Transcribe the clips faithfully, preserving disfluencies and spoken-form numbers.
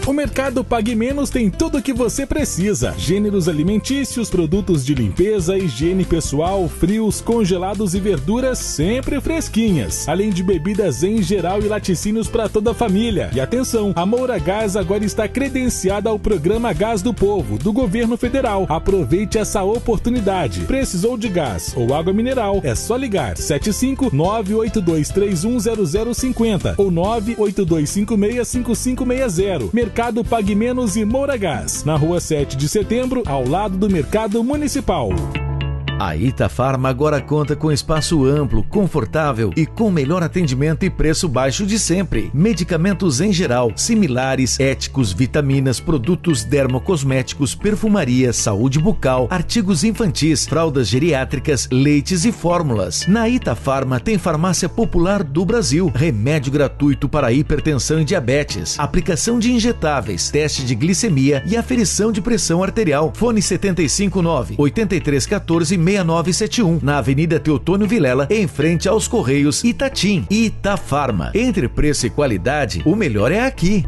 O Mercado Pague Menos tem tudo o que você precisa. Gêneros alimentícios, produtos de limpeza, higiene pessoal, frios, congelados e verduras sempre fresquinhas. Além de bebidas em geral e laticínios para toda a família. E atenção, a Moura Gás agora está credenciada ao Programa Gás do Povo, do Governo Federal. Aproveite essa oportunidade. Precisou de gás ou água mineral? É só ligar sete cinco nove oito dois três um zero zero cinco zero ou nove oito dois cinco seis cinco cinco seis zero. Mercado Pague Menos e Moura Gás, na rua sete de setembro, ao lado do Mercado Municipal. A Itafarma agora conta com espaço amplo, confortável e com melhor atendimento e preço baixo de sempre. Medicamentos em geral, similares, éticos, vitaminas, produtos dermocosméticos, perfumaria, saúde bucal, artigos infantis, fraldas geriátricas, leites e fórmulas. Na Itafarma tem farmácia popular do Brasil, remédio gratuito para hipertensão e diabetes, aplicação de injetáveis, teste de glicemia e aferição de pressão arterial. Fone sete cinco nove oito três um quatro seis nove sete um, na Avenida Teotônio Vilela, em frente aos Correios Itatim. Itafarma. Entre preço e qualidade, o melhor é aqui.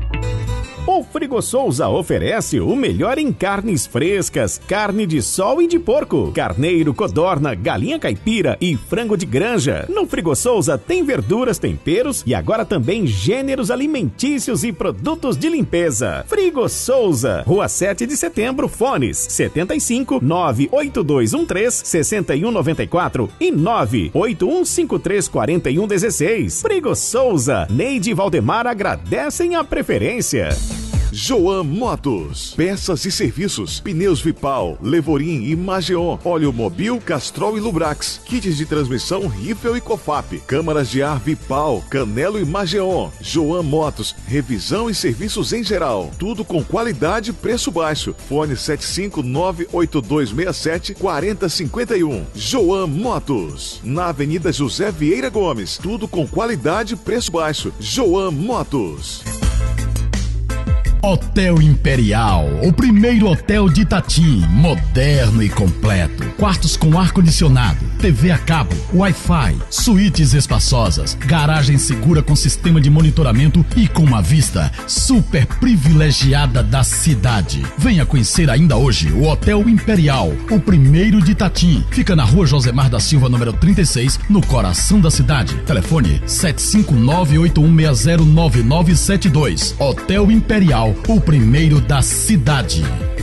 O Frigo Souza oferece o melhor em carnes frescas, carne de sol e de porco, carneiro, codorna, galinha caipira e frango de granja. No Frigo Souza tem verduras, temperos e agora também gêneros alimentícios e produtos de limpeza. Frigo Souza, Rua sete de setembro, fones sete cinco nove oito dois um três seis um nove quatro e nove oito um cinco três quatro um um seis. Frigo Souza, Neide e Valdemar agradecem a preferência. Joan Motos, peças e serviços, pneus Vipal, Levorim e Mageon, óleo Mobil, Castrol e Lubrax, kits de transmissão Riffel e Cofap, câmaras de ar Vipal, Canelo e Mageon. Joan Motos, revisão e serviços em geral, tudo com qualidade e preço baixo. Fone sete cinco nove oito dois seis sete quatro zero cinco um. Joan Motos, na Avenida José Vieira Gomes, tudo com qualidade e preço baixo. Joan Motos. Hotel Imperial, o primeiro hotel de Itati, moderno e completo. Quartos com ar-condicionado, T V a cabo, Wi-Fi, suítes espaçosas, garagem segura com sistema de monitoramento e com uma vista super privilegiada da cidade. Venha conhecer ainda hoje o Hotel Imperial, o primeiro de Itati. Fica na rua Josemar da Silva, número trinta e seis, no coração da cidade. Telefone sete cinco nove oito um seis zero nove nove sete dois. Hotel Imperial, o primeiro da cidade.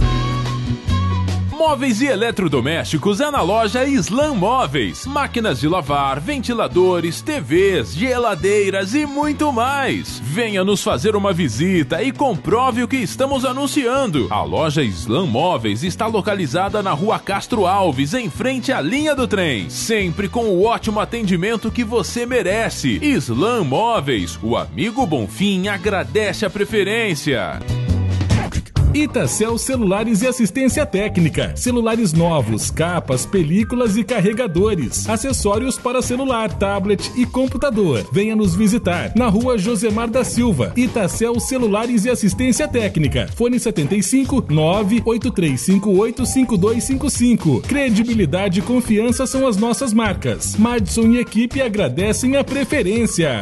Móveis e eletrodomésticos é na loja Islam Móveis. Máquinas de lavar, ventiladores, T Vs, geladeiras e muito mais. Venha nos fazer uma visita e comprove o que estamos anunciando. A loja Islam Móveis está localizada na rua Castro Alves, em frente à linha do trem. Sempre com o ótimo atendimento que você merece. Islam Móveis, o amigo Bonfim agradece a preferência. Itacel Celulares e Assistência Técnica. Celulares novos, capas, películas e carregadores. Acessórios para celular, tablet e computador. Venha nos visitar na rua Josemar da Silva. Itacel Celulares e Assistência Técnica. Fone sete cinco nove oito três cinco oito cinco dois cinco cinco. Credibilidade e confiança são as nossas marcas. Madison e equipe agradecem a preferência.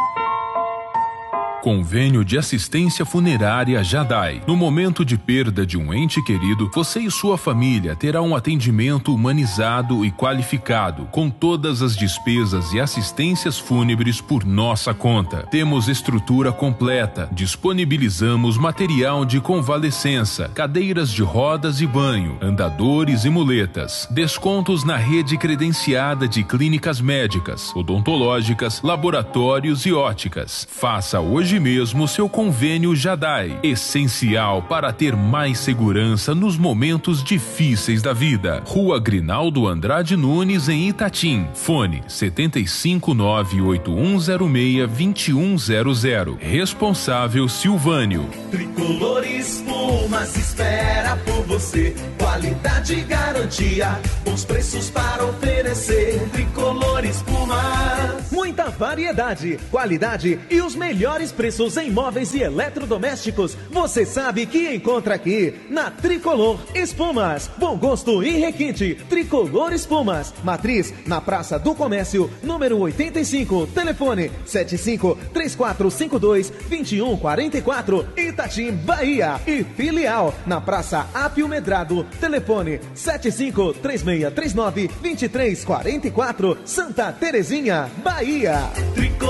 Convênio de Assistência Funerária Jadai. No momento de perda de um ente querido, você e sua família terão um atendimento humanizado e qualificado, com todas as despesas e assistências fúnebres por nossa conta. Temos estrutura completa, disponibilizamos material de convalescença, cadeiras de rodas e banho, andadores e muletas, descontos na rede credenciada de clínicas médicas, odontológicas, laboratórios e óticas. Faça hoje mesmo seu convênio Jadai, essencial para ter mais segurança nos momentos difíceis da vida. Rua Grinaldo Andrade Nunes, em Itatim. Fone sete cinco nove oito um zero seis dois um zero zero. Responsável Silvânio. Tricolor Espumas espera por você. Qualidade e garantia, bons preços para oferecer. Tricolor Espumas. Muita variedade, qualidade e os melhores preços. preços em móveis e eletrodomésticos, você sabe que encontra aqui na Tricolor Espumas. Bom gosto e requinte. Tricolor Espumas. Matriz na Praça do Comércio, número oitenta e cinco. Telefone sete cinco três quatro cinco dois dois um quatro quatro. Itatim, Bahia. E filial na Praça Apio Medrado. Telefone sete cinco três seis três nove dois três quatro quatro. Santa Terezinha, Bahia.